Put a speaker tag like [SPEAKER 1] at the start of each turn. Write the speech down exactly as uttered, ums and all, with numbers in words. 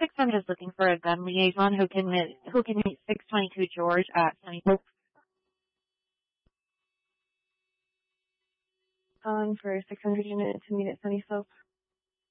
[SPEAKER 1] six, I'm just looking for a gun liaison who can meet, who can meet six twenty-two George at Sunnyslope.
[SPEAKER 2] Calling for six hundred unit to meet at Sunnyslope.